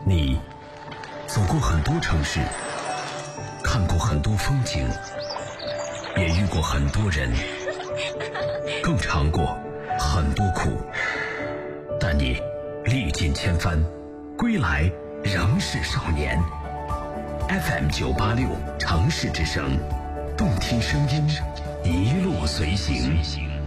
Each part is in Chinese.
你走过很多城市，看过很多风景，也遇过很多人，更尝过很多苦，但你历尽千帆，归来仍是少年。FM986城市之声，动听声音，一路随行。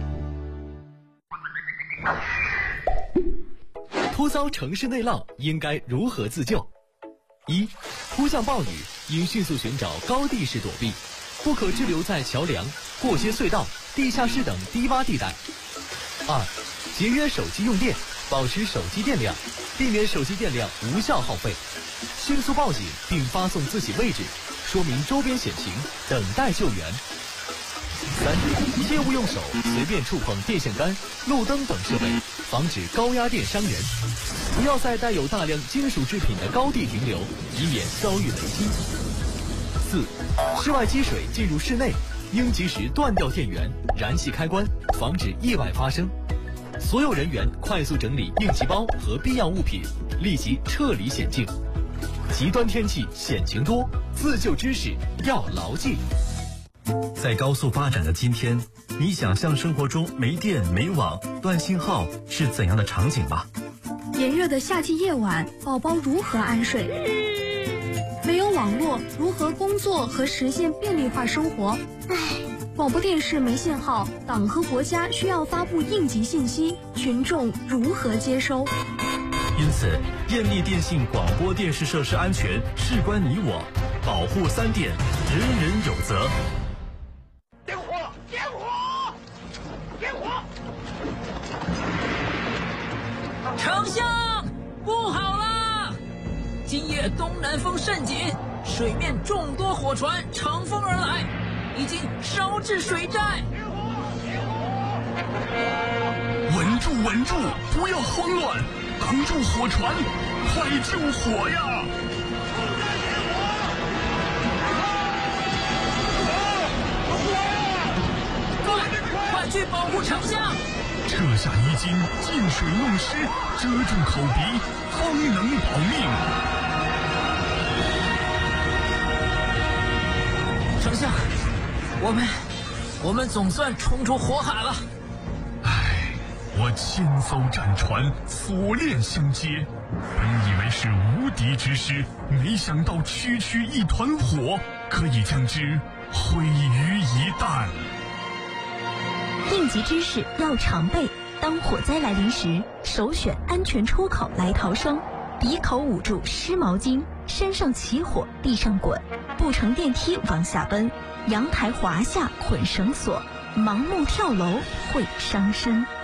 突遭城市内涝应该如何自救？一、突降暴雨应迅速寻找高地势躲避，不可滞留在桥梁、过街隧道、地下室等低洼地带。二、节约手机用电，保持手机电量，避免手机电量无效耗费，迅速报警并发送自己位置，说明周边险情，等待救援。三、切勿用手随便触碰电线杆、路灯等设备，防止高压电伤人。不要在带有大量金属制品的高地停留，以免遭遇雷击。四、室外积水进入室内，应及时断掉电源、燃气开关，防止意外发生。所有人员快速整理应急包和必要物品，立即撤离险境。极端天气险情多，自救知识要牢记。 在高速发展的今天，你想象生活中没电、没网、断信号是怎样的场景吗？ 炎热的夏季夜晚，宝宝如何安睡？没有网络，如何工作和实现便利化生活？广播电视没信号，党和国家需要发布应急信息，群众如何接收？ 因此，电力电信广播电视设施安全事关你我，保护三电，人人有责。 点火！点火！点火！ 丞相，不好啦！今夜东南风甚紧，水面众多火船乘风而来，已经烧至水寨。 稳住，稳住，不要慌乱，扛住火船，快救火呀！ 快去保护丞相！ 撤下衣襟，进水弄湿，遮住口鼻，方能保命。 丞相，我们总算冲出火海了。 我千艘战船锁链相接，本以为是无敌之师，没想到区区一团火可以将之毁于一旦。 应急知识要常备，当火灾来临时，首选安全出口来逃生，鼻口捂住湿毛巾，身上起火地上滚，不乘电梯往下奔，阳台滑下捆绳索，盲目跳楼会伤身。